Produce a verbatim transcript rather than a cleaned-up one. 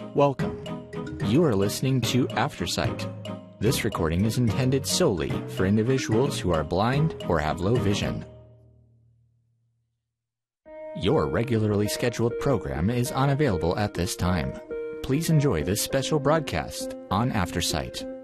Welcome. You are listening to Aftersight. This recording is intended solely for individuals who are blind or have low vision. Your regularly scheduled program is unavailable at this time. Please enjoy this special broadcast on Aftersight.